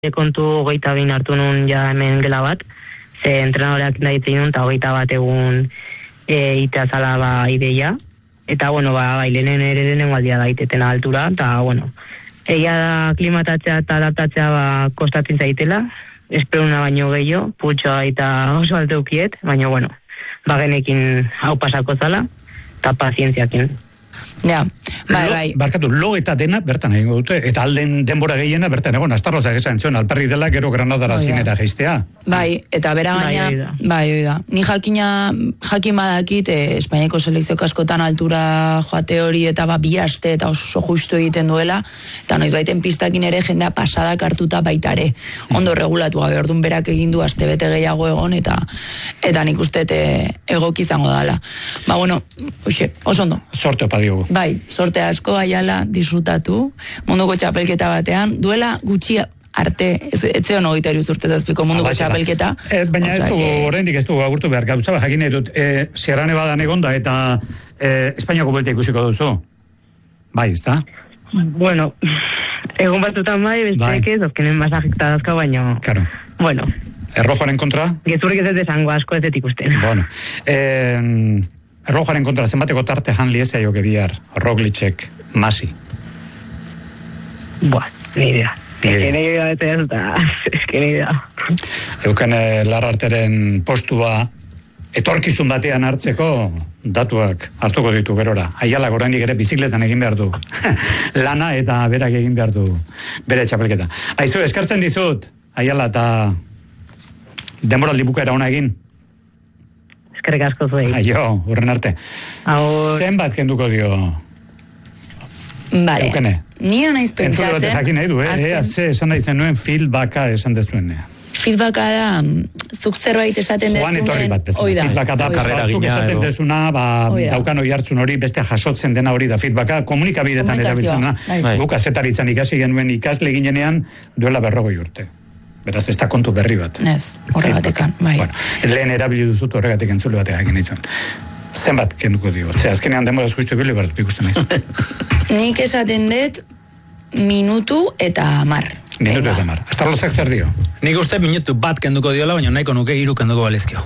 kontu 22 hartu nun ja hemen gela bat, ze entrenadoreak daitzen nun, eta 21 egun itazala ideia, eta bueno, lehenen aldia daiteten altura, eta bueno, egia da klimatatzea eta adaptatzea kostatzen zaitela, esperuna baino gehiago, putxoa eta oso alteukiet, baina bueno, genekin hau pasako zala, eta pazientziakin. Ja, bai. Barkatu, lo eta dena bertan egingo dute, eta alden denbora gehiena bertan egon, astarrozak esan zion, alperri dela gero Granadara zinera geistea. Bai, eta bera gaina, bai, da. Ni jakin badakit, Espainiako selekzio askotan altura joate hori, eta bi aste, eta oso justu egiten duela, eta noiz baiten pistakin ere jendea pasadak hartuta baitare. Ondo regulatu gabe, orduan berak egin du aste bete gehiago egon, eta nik uste egoki izango dala. Bueno, oso ondo. Sorte opa diogu. Bai, sorte asko, Aiala, disfrutatu, munduko txapelketa batean, duela gutxi arte, ez zeon 23 urte zazpiko munduko txapelketa. Baina oraindik ez dugu agurtu behar, gauza jakin nahi dut, Sierra Nevadan egonda eta Espainiako buelta ikusiko duzu. Bai, ez da? Bueno, egun batutan besteek ez, azkenen masajekta dazka, baina... Claro. Bueno. Errojoaren kontra? Gezurrik ez desango asko ez detik usten. Bueno, Errojaren kontra zenbateko tarte jan liezea joke bihar, Roglicek, Masi. Ni idea. Ni idea. Euken Larrarteren postua etorkizun batean hartzeko datuak hartuko ditu gerora. Aiala oraindik ere bizikletan egin behar du. Lana eta berak egin behar du bere txapelketa. Aizu, eskartzen dizut, Aiala, eta denboraldi bukaera ona egin. Eskerrik asko zuei. Aio, urren arte. Zenbat kenduko dio? Bale, Eukene. Nio naiz pentsatzen. Entzule batek jakin nahi du, ze esan nahi zen nuen feedbacka esan dezuen. Feedbacka da, zuk zerbait esaten dezunen. Joan etorri bat bezala. Feedbacka da, zuk esaten dezuna, daukan oi hartzun hori, beste jasotzen dena hori da feedbacka, komunikabidetan erabiltzen da. Guk azetaritzan ikasi genuen ikasle ginenean duela 40 urte. Beraz, ez da kontu berri bat. Ez, horregatekan, bai. Lehen erabili duzut horregatek entzule batek egin ditzen. Zenbat kenduko dio? Azkenean denbora justu bile bat ikusten naiz. Nik esaten dut minutu eta 10. Minutu eta 10. Astarlozak zer dio? Nik uste minutu bat kenduko diola, baina nahiko nuke 3 kenduko balezkio.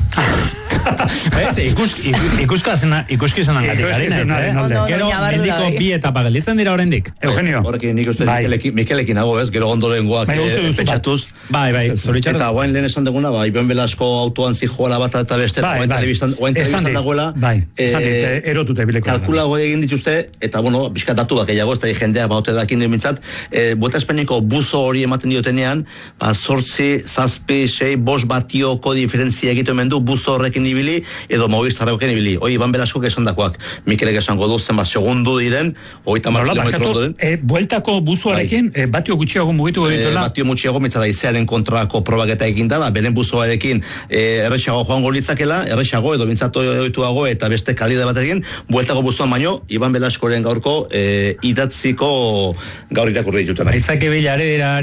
Ikuski zenan gatik harina. Gero, mendiko 2 etapa gelditzen dira oraindik. Eugenio. Horrekin nik uste Mikelekin hago, ez? Gero ondoren goak petxatuz. Bai, zoritxaruz. Eta guain lehen esan deguna, Iben Velasco autoan zijoala bat eta beste, guain telebistan dagoela. Bai, esan dit, erotute bileko. Kalkulago egin dituzte, eta bueno, bizka datu bak gehiago, ez da jendea baute dakin mintzat, Vuelta Espainiko buzo hori ematen diotenean, 8, 7, 6, 5 batioko diferentzia egiten mendu buzo horrekin ibili, edo Movistarrekin ibili. Iban Velasco esan dakoak, Mikelek esango du, zenbat segundu diren, 30 kilometro den. Bueltako buzoarekin, batio gutxiago mugituko dituela. Batio gutxiago, mitzada izearen kontrako probaketa egin da, beren buzoarekin erresago joango litzakela, erresago edo mintzatu oituago eta beste kalide batekin, bueltako buzoan baino, Iban Velascoren gaurko idatziko gaur irakurri dituten. Aitzake bilare dira.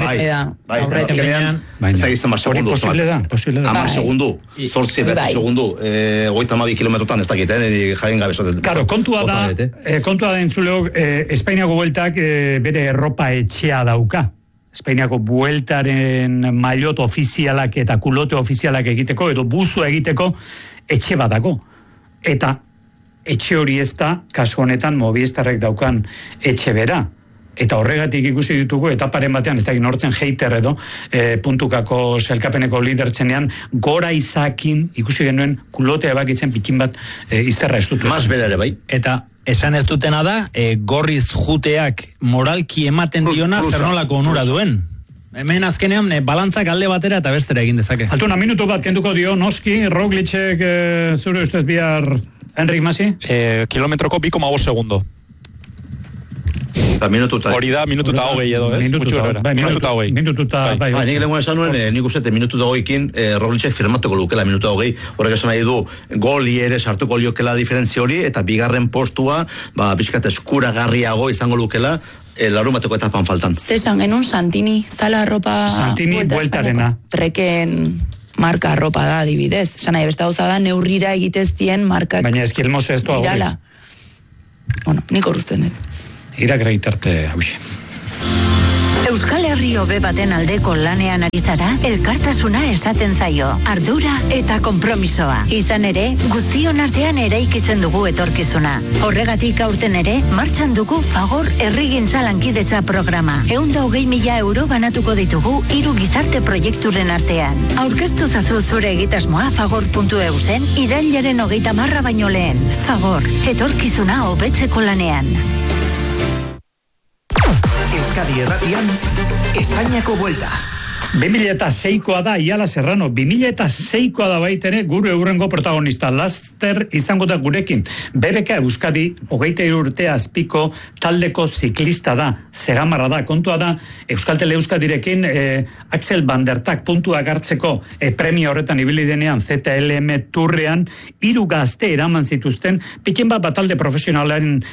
Ez da gizten segundu. Posible da. 10 segundu, 8 segundu, 32 kilometrotan ez dakit, jaien gabe esaten. Claro, kontua da entzuleok, Espainiako bueltak bere erropa etxea dauka. Espainiako bueltaren maillot ofizialak eta kulote ofizialak egiteko, edo buzo egiteko etxe batako. Eta etxe hori ez da, kasu honetan Movistarrek daukan etxe bera. Eta horregatik ikusi ditugu, etaparen batean, ez da nortzen hater edo, puntukako selkapeneko lidertzenean, gora izakin ikusi genuen kulotea ebakitzen pikin bat izterra estutu. Mas bera ere bai. Eta esan ez dutena da, gorriz juteak moralki ematen diona zer nolako onura duen. Hemen azkenean, balantzak alde batera eta bestera egin dezake. Altuna, minutu bat kenduko dio, noski, Roglicek zure ustez bihar Enrik Masi? Kilometroko 2,5 segundo. Hori da, minutu eta hogei edo, ez? Minutu eta hogei. Nik lenguan esan nuen, nik uste, minutu eta hogeikin Roglicek firmatuko lukela minutu eta hogei. Horrek esan nahi du, goli ere sartuko liokela diferentzia hori, eta bigarren postua, bizkat eskuragarriago izango lukela, larun bateko etapan faltan. Zesan genuen Santini, zala arropa... Santini bueltarena. Treken marka arropa da, adibidez. Esan nahi, besta gauza da, neurrira egiteztien markak... Baina eskilmoz ez doa horiz. Bueno, nik horruzten dut. Irak reitarte hauxe. Euskal Herri hobe baten aldeko lanean ari zara, elkartasuna esaten zaio, ardura eta konpromisoa. Izan ere, guztion artean eraikitzen dugu etorkizuna. Horregatik aurten ere, martxan dugu Fagor Herrigintza Lankidetza programa. 120.000 euro banatuko ditugu 3 gizarte proiekturen artean. Aurkeztu zazu zure egitasmoa fagor.eusen irailaren 30 baino lehen. Fagor, etorkizuna hobetzeko lanean. Euskadi Erratian, Espainiako Buelta. 2006koa da, Iala Serrano, 2006koa da baitere gure eurrengo protagonista, laster izango da gurekin. BBK Euskadi, 23 urte azpiko taldeko ziklista da, segamarra da, kontua da, Euskaltel Euskadirekin Axel Van der Tak puntuak hartzeko premio horretan ibili denean ZLM turrean, 3 gazte eraman zituzten, piken bat talde profesionalaren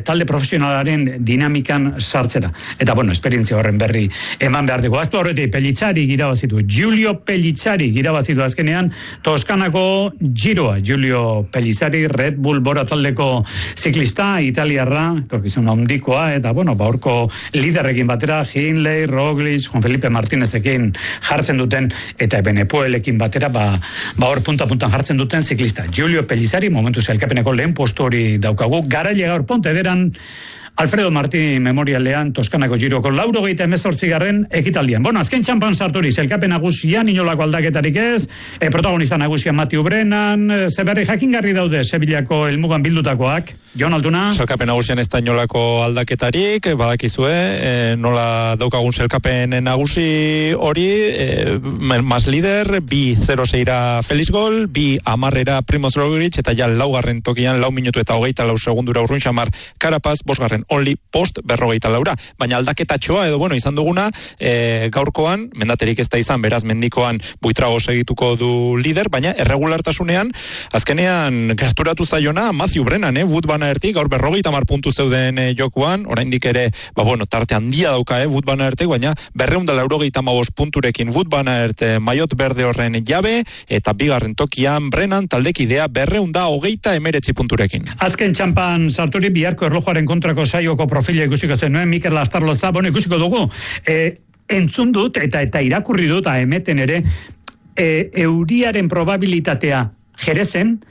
dinamikan sartzera. Eta bueno, esperientzia horren berri eman behar dugu. Aztu horretik, irabazitu. Giulio Pellizzari irabazitu azkenean Toskanako Giroa. Giulio Pellizzari, Red Bull Bora taldeko ziklista, italiarra, etorkizun handikoa, eta bueno, baurko liderrekin batera, Hindley, Roglic, Juan Felipe Martinezekin jartzen duten, eta Benepoelekin batera, hor punta-puntan jartzen duten ziklista. Giulio Pellizzari, momentu zailkapeneko lehen postu hori daukagu, garaile gaur Pontederan, Alfredo Martí memorialean Toskanako Giroko 88. ekitaldian. Bueno, azken txampan sarturi, zelkapen nagusian inolako aldaketarik ez, protagonista nagusian Matiu Brennan, zeberri jakingarri daude Sevillako helmugan bildutakoak. Jon Altuna? Zelkapen nagusian ez da inolako aldaketarik, badakizue, nola daukagun zelkapen nagusi hori, mas lider, 2-0-6 Felix Gol, 2-10 Primoz Roglic, eta ja laugarren tokian 4 minutu eta 24 segundura Urrun Xamar Carapaz, 5. only post 54. Baina aldaketatxoa edo bueno, izan duguna gaurkoan, mendaterik ez da izan, beraz mendikoan Buitrago segituko du lider, baina erregulartasunean azkenean gerturatu zaiona Matthew Brennan, Wood Van Aertik, gaur 50 puntu zeuden jokuan, oraindik ere, tarte handia dauka Wood Van Aertek, baina 285 punturekin Wood Van Aert maiot berde horren jabe, eta bigarren tokian Brennan taldekidea 229 punturekin. Azken txampan sarturi biharko erlojuaren kontrako saioko profila ikusiko zenuen, Mikel Lastarloza, ikusiko dugu, entzun dut eta irakurri dut, emeten ere, euriaren probabilitatea Jerezen,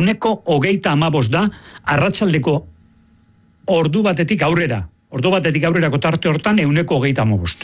125 da, arratsaldeko ordu batetik aurrerako tarte hortan 125.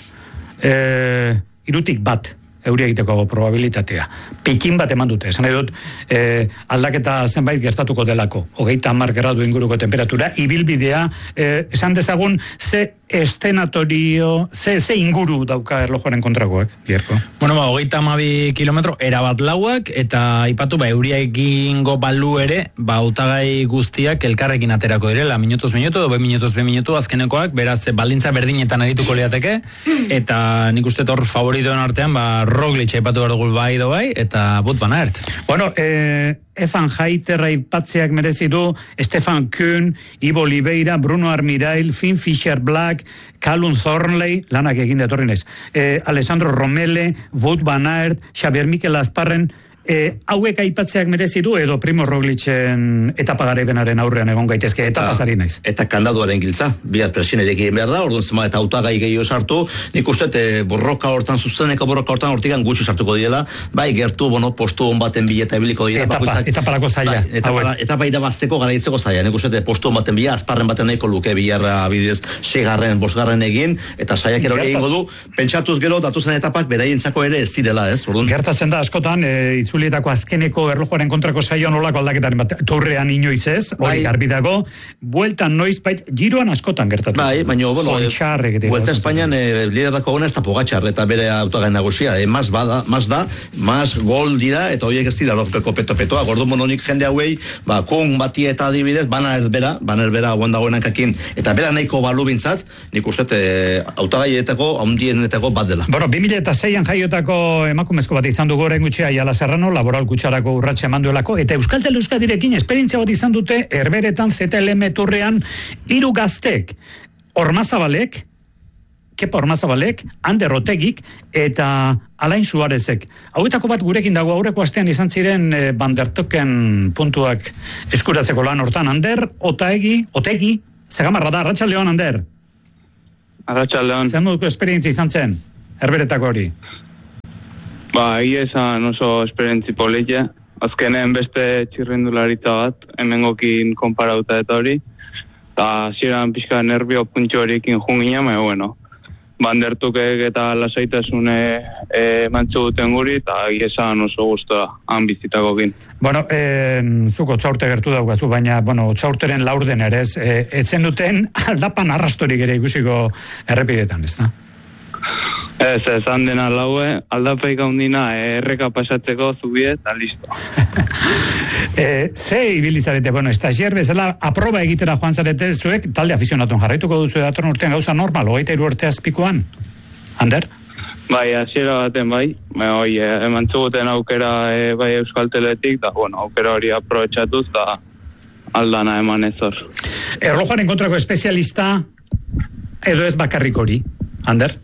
3 bat. Euria egiteko probabilitatea. Pikin bat eman dute. Esan edut, aldaketa zenbait gertatuko delako. 30 gradu inguruko temperatura. Ibilbidea, esan dezagun, ze estenatorio, ze inguru dauka erlojuaren kontrakoak, Bierko? Bueno, 32 kilometro erabat lauak, eta ipatu euria egingo balu ere, hautagai guztiak elkarrekin aterako direla, minutuz, edo 2 minutu azkenekoak, beraz, baldintza berdinetan arituko liateke, eta nik uste hor favoritoen artean, Roglic aipatu behar dugu bai, eta Wout van Aert. Bueno, Ethan Hayter aipatzeak merezi du, Stefan Kuhn, Ivo Oliveira, Bruno Armirail, Finn Fisher Black, Callum Thornley, lanak egin detorri naiz, Alessandro Romele, Wout van Aert, Xabier Mikel Azparren, hauek aipatzeak merezi du edo Primo Roglicen etapa garaipenaren aurrean egon gaitezke etapasari naiz. Eta kandaduaren giltza, bihar presinerik egin behar da, orduan zema eta hautagai gehiago sartu, nik uste borroka hortan, zuzeneko borroka hortan hortikan gutxi sartuko direla, bai gertu, postu hon baten bileta ibiliko dira. Etaparako zaila. Etapa irabazteko garaitzeko zaila, nik uste postu hon baten bila, Azparren baten nahiko luke biharra bidez 6., 5. egin, eta saiak hori egingo du, pentsatuz gero, datuzen etapak beraientzako ere ez direla, ez? Gertatzen da askotan, itzulietako azkeneko erlojuaren kontrako saioan olako aldaketaren bat, turrean inoiz ez, hori garbi dago, bueltan noiz bait, giroan askotan gertatu. Bai, baina, Vuelta Espainian lideradako gona ez da Pogačar, eta bere autogai nagusia, mas gol dira, eta horiek ez dira lorpeko peto-petoa, gordo mononik jende hauei, kun bati eta adibidez, bana erbera, guandagoenan kakin, eta bera nahiko balu bintzat, nik uste autogaietako, ondienetako bat dela. Bueno, 2006an jaiotako emakumezko bat izan dugu orain gutxi Iala Serrano, laboral kutxarako urratxe emanduelako, eta Euskaltel Euskadirekin esperientzia bat izan dute Herberetan ZLM turrean 3 gaztek, Kepa Ormazabalek, Ander Otegik eta Alain Suarezek. Hauetako bat gurekin dago, aurreko astean izan ziren Van der Token puntuak eskuratzeko lan hortan. Ander, Otegi, Segamarra da, arratsaldeon Ander. Arratsaldeon. Zer moduko esperientzia izan zen, Herberetako hori? Egia esan oso esperientzi polita. Azkenen beste txirrindularitza bat, hemengokin konparauta eta hori. Eta hasieran pixka nervio puntxo horiekin jungina, bueno, bandertukek eta lasaitasune mantxo duten guri, eta egia esan oso guztua han bizitakokin. Bueno, zuk otsaurte gertu daukazu, baina, otsaurteren laurden ere, etzen duten aldapan arrastorik ere ikusiko errepidetan, ez da? Ez, handena laue, aldapeik handina erreka pasatzeko zubie eta listo. Ze ibilizarete, estagier bezala aproba egitera joan zarete zuek, talde afizionatun jarraituko duzu datorren urtean gauza normal, 23 urte azpikoan? Ander? Bai, hasiera baten bai, eman txuguten aukera bai Euskal Teletik, da, aukera hori aprobetxatuz, da aldana eman ez hor. Erlojuaren kontrako espezialista edo ez bakarrik hori, Ander?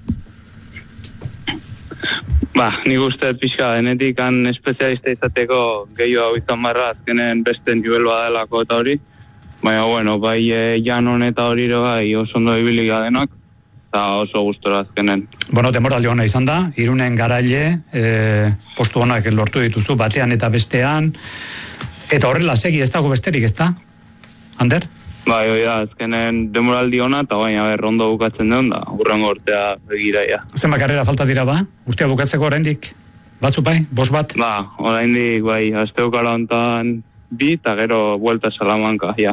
Nik uste pixka denetik han espezialista izateko gehiago hau izan barra, azkenen beste nivelua delako eta hori. Baina, bai janon eta hori bai oso ondo ibilik gadenak, eta oso gustora azkenen. Demoraldi hona izan da, Irunen garaile, postu honak lortu dituzu batean eta bestean, eta horrela segi ez dago besterik, ez da? Ander? Bai, azkenen demoraldi hona, eta baina ondo bukatzen den, da urrengo urtea begiraia. Zenba karrera falta dira ba? Urtea bukatzeko oraindik? Batzu bai? 5 bat? Oraindik bai, asteukara hontan 2 eta gero vuelta Salamanca, ja.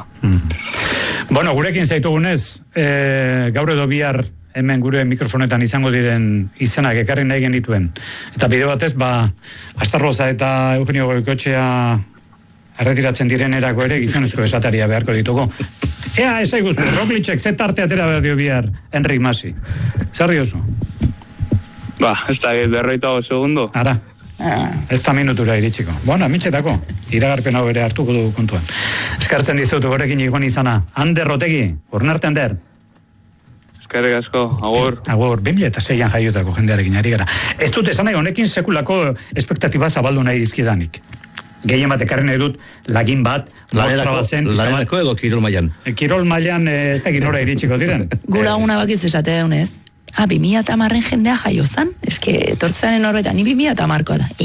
Gurekin zaitugunez, gaur edo bihar hemen gure mikrofonetan izango diren izenak ekarri nahi genituen. Eta bide batez, Astarloza eta Eugenio Goikotxea erretiratzen direnerako ere gizonezko esataria beharko ditugu. Ea, esaiguzu, Roglicek zetarte atera behar dio bihar, Enrik Masi. Zer diozu? Ez da, 40 segundo. Ara, ez da minutura iritsiko. Amitxetako, iragarpen hau ere hartuko dugu kontuan. Eskartzen dizutu gorekin igon izana. Ander Rotegi, urnarte Ander. Eskerrik asko, agur. Agur, 2006an jaiotako jendearekin ari gara. Ez dut esan nahi, honekin sekulako espektatiba zabaldu nahi dizkidanik. Gehien bat ekarri nahi dut, lagin bat, mostra bat zen. Lanerako edo kirol mailan? Kirol mailan ez da ginora iritsiko diren. Gula una bakiz esate daunez. 2010 jendea jaiozan? Ez que tortzanen horretan, ni 2010koa da.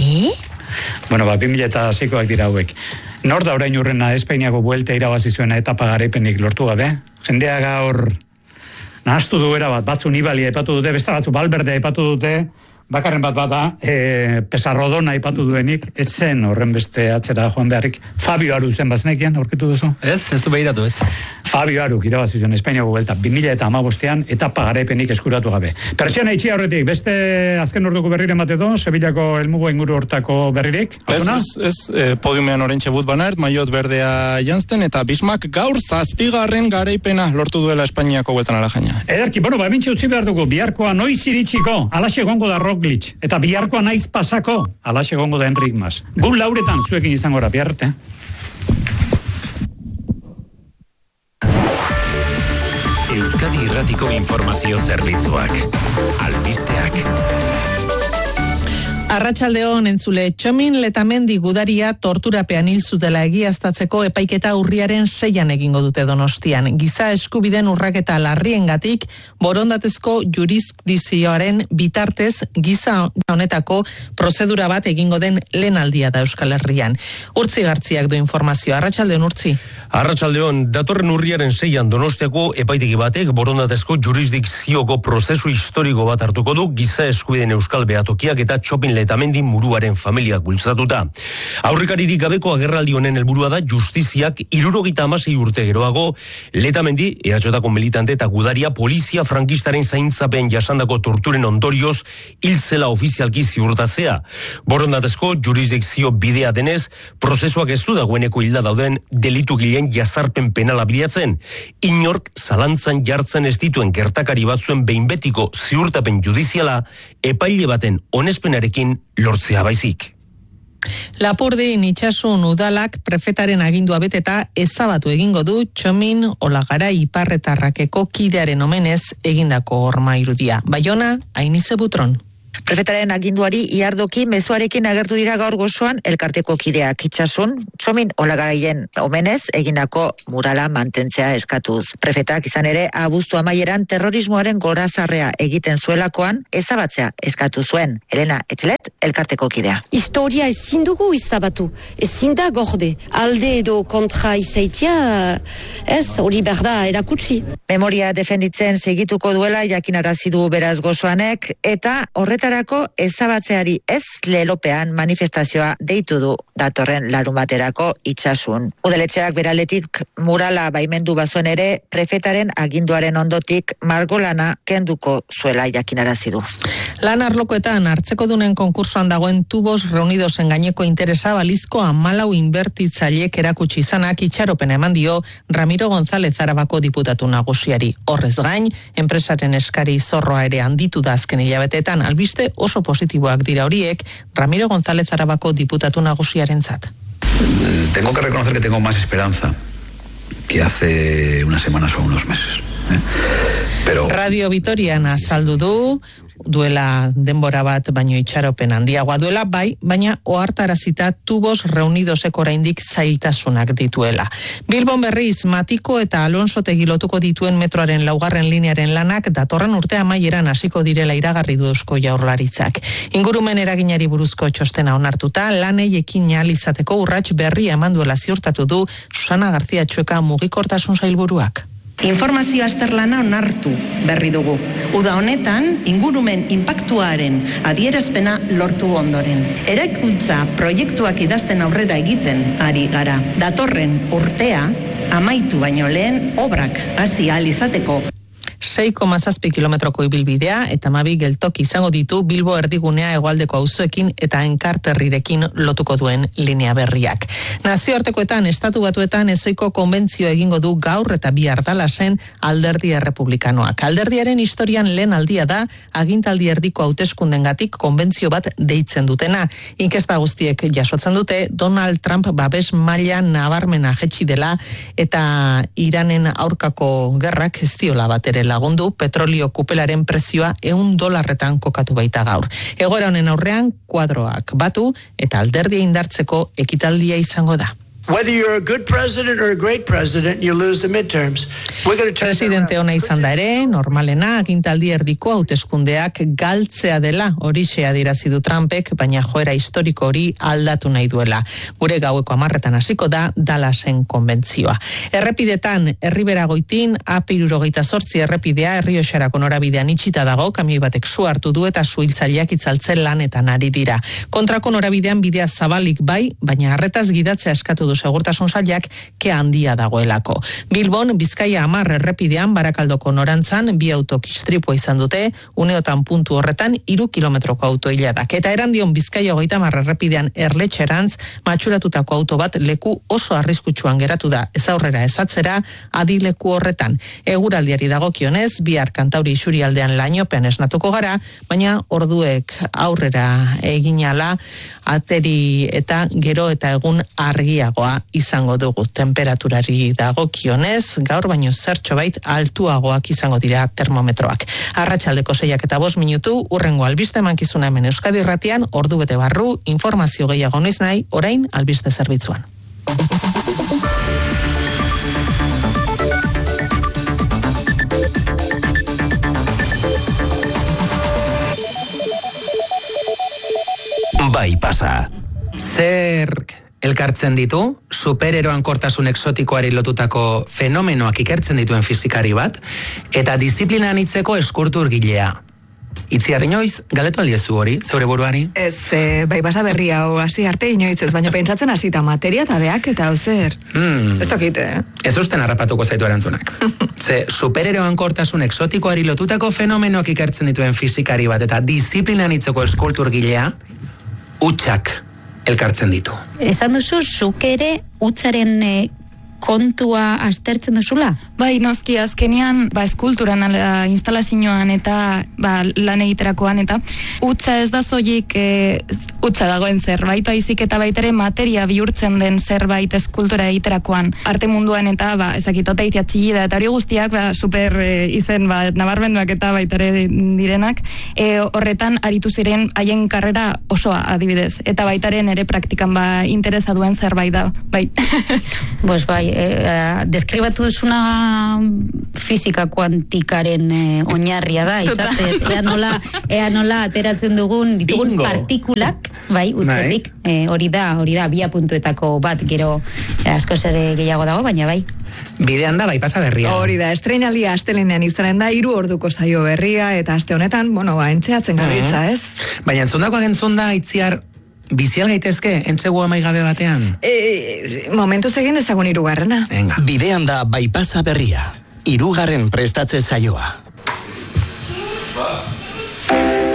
2006koak dira hauek. Nor da orain urrena Espainiako buelta irabazi zuena etapa garaipenik lortu gabe? Jendea gaur nahastu duera batzu Nibali aipatu dute, beste batzu Valverde aipatu dute, bakarren bat da, Pesarrodona aipatu duenik, ez zen horren beste atzera joan beharrik. Fabio Aru zen bazenekian, aurkitu duzu? Ez du behiratu ez. Fabio Aru, irabazi zuen Espainiako buelta, 2015an etapa garaipenik eskuratu gabe. Persiana itxia horretik, beste azken orduko berriren bat edo, Sevillako helmugo inguru hortako berririk? Ez, podiumean orentxe but banart, maiot berdea jantzten, eta Bismak gaur 7. garaipena lortu duela Espainiako bueltan alajaina. Ederki, bintxe utzi behar dugu, biharkoa noiz iritsiko, alaxe gongo da Roglic, eta biharkoa naiz pasako, alaxe gongo da Enrik Mas. Gun lauretan zuekin izango gara, biharrete. Euskadi Irratiko Informazio Zerbitzuak. Albisteak. Arratsaldeon entzule, Txomin Letamendi gudaria torturapean hil zutela egiaztatzeko epaiketa urriaren 6an egingo dute Donostian. Giza eskubideen urraketa larriengatik borondatezko jurisdizioaren bitartez giza honetako prozedura bat egingo den lehenaldia da Euskal Herrian. Urtzi Gartziak du informazioa. Arratsaldeon Urtzi. Arratsaldeon, datorren urriaren 6an Donostiako epaitegi batek borondatezko jurisdikzioko prozesu historiko bat hartuko du giza eskubideen Euskal Behatokiak eta Txomin Letamendi muruaren familiak bultzatuta. Aurrekaririk gabeko agerraldi honen helburua da justiziak 76 urte geroago Letamendi, EHko militante eta gudaria polizia frankistaren zaintzapen jasandako torturen ondorioz hiltzela ofizialki ziurtatzea. Borondatezko jurisdikzio bidea denez, prozesuak ez du dagoeneko hilda dauden delitugileen jazarpen penala bilatzen. Inork zalantzan jartzen ez dituen gertakari batzuen behin betiko ziurtapen judiziala epaile baten onespenarekin lortzea baizik. Lapurdin itxasun udalak prefetaren agindua beteta ezabatu egingo du Txomin Olagarai iparretarrakeko kidearen omenez egindako horma irudia. Baiona, Ainize Butron. Prefetaren aginduari iardoki mezuarekin agertu dira gaur gozoan elkarteko kideak itxasun, Txomin Olagaraien omenez egindako murala mantentzea eskatuz. Prefetak izan ere abuztu amaieran terrorismoaren gorazarrea egiten zuelakoan ezabatzea eskatu zuen. Elena Etxelet, elkarteko kidea. Historia ezin dugu izabatu, ezin da gorde. Alde edo kontra izaitia, ez, hori berda erakutsi. Memoria defenditzen segituko duela jakinarazi du beraz gozoanek, eta horretarako ezabatzeari ez lelopean manifestazioa deitu du datorren larumaterako itxasun. Udaletxeak beraletik murala baimendu bazuen ere, prefetaren aginduaren ondotik margolana kenduko zuela jakinarazi du. Lan arlokoetan hartzeko dunen konkursoan dagoen Tubos Reunidosen gaineko interesa balizko 14 inbertitzailek erakutsi izanak itxaropena eman dio Ramiro González Arabako diputatu nagusiari. Horrez gain, enpresaren eskari zorroa ere handitu da azken hilabeteetan, albiste oso positiboak dira horiek Ramiro González Arabako diputatu nagusiarentzat. Tengo que reconocer que tengo más esperanza que hace unas semanas o unos meses. Pero Radio Vitorian azaldu du duela denbora bat baino itxaropen handiagoa duela, bai, baina ohartarazita Tubos Reunidosek oraindik zailtasunak dituela. Bilbon berriz, Matiko eta Alonsotegi lotuko dituen metroaren 4. linearen lanak datorren urte amaieran hasiko direla iragarri du Eusko Jaurlaritzak. Ingurumen eraginari buruzko txostena onartuta, lanei ekin ahal izateko urrats berria eman duela ziurtatu du Susana García Txueka mugikortasun sailburuak. Informazio azterlana onartu berri dugu. Uda honetan, ingurumen inpaktuaren adierazpena lortu ondoren. Eraikuntza proiektuak idazten aurrera egiten ari gara. Datorren urtea, amaitu baino lehen obrak hasi ahal izateko. 6,7 kilometroko ibilbidea eta 12 geltoki izango ditu Bilbo erdigunea hegoaldeko auzoekin eta Enkarterrirekin lotuko duen linea berriak. Nazioartekoetan, Estatu Batuetan ezoiko konbentzio egingo du gaur eta bihar Dallasen Alderdi Errepublikanoak. Alderdiaren historian lehen aldia da agintaldi erdiko hauteskundengatik konbentzio bat deitzen dutena. Inkesta guztiek jasotzen dute Donald Trump babes maila nabarmena jetxi dela eta Iranen aurkako gerrak ez diola bat ere lagundu, petrolio kupelaren prezioa $1 kokatu baita gaur. Egoera honen aurrean kuadroak batu eta alderdia indartzeko ekitaldia izango da. Whether you're a good president or a great president, you lose the midterms. Presidente ona izan da ere, normalena agintaldi erdiko hauteskundeak galtzea dela horixe adierazi du Trumpek, baina joera historiko hori aldatu nahi duela. Gure gaueko 10 hasiko da Dallasen konbentzioa. Errepidetan, Erriberagoitin A78 errepidea Errioxarako norabidean itxita dago, kamioi batek su hartu du eta suhiltzaileak itzaltzen lanetan ari dira. Kontrako norabidean bidea zabalik bai, baina arretaz gidatzea eskatu du segurtasun sailak ke handia dagoelako. Bilbon, Bizkaia 10 errepidean Barakaldoko norantzan bi autok istripua izan dute, uneotan puntu horretan 3 kilometroko autoiladak. Eta Erandion Bizkaia 30 errepidean Erletxerantz matxuratutako auto bat leku oso arriskutsuan geratu da. Ez aurrera ez atzera adileku horretan. Eguraldiari dagokionez, bihar Kantauri isurialdean lainopean esnatuko gara, baina orduek aurrera eginala ateri eta gero eta egun argiagoa izango dugu. Temperaturari dagokionez, gaur baino zertxo bait altuagoak izango dira termometroak. Arratsaldeko 6:05, urrengo albiste emankizuna hemen Euskadi Irratian, ordu bete barru, informazio gehiago noiz nahi, orain albiste zerbitzuan. Bai pasa. Zerk elkartzen ditu, supereroan kortasun exotikoari lotutako fenomenoak ikertzen dituen fizikari bat, eta disiplina anitzeko eskurturgilea. Itziar inoiz, galetu aldiezu hori, zeure buruari? Ez, bai basa berria o hasi arte inoiz ez, baina pentsatzen hasita materia eta beak eta zer. Ez dakite, Ez usten harrapatuko zaitu erantzunak. Ze supereroan kortasun exotikoari lotutako fenomenoak ikertzen dituen fizikari bat, eta disiplina anitzeko eskurturgilea, utxak elkartzen ditu. Esan duzu, zuk ere utzaren kontua aztertzen duzula? Bai, noski, azkenean, eskulturan, instalazioan eta lan egiterakoan, eta utza ez da zoik utza dagoen zerbait, baizik eta baitere materia bihurtzen den zerbait eskultura egiterakoan. Arte munduan eta, ezakitote itiatxilida, eta hori guztiak, super izen, nabarmenduak eta baitare direnak, horretan aritu ziren haien karrera osoa adibidez, eta baitaren ere praktikan interesa duen zerbait da, bai. Pues bai, deskribatu duzuna fisika kuantikaren oinarria da, izatez, ea nola ateratzen ditugun partikulak, bai, utzetik, hori da, bia puntuetako bat, gero asko ere gehiago dago, baina bai. Bidean da, bai, pasa berria. Hori da, estreinalia astelenean izanen da, 3 orduko saio berria, eta aste honetan, entxeatzen gabiltza, ez? Baina entzundakoak entzun da, Itziar, bizial gaitezke, entzegu amaigabe batean? Momentuz egin ezagun 3. Bidean da, bai, pasa berria. 3. prestatze saioa.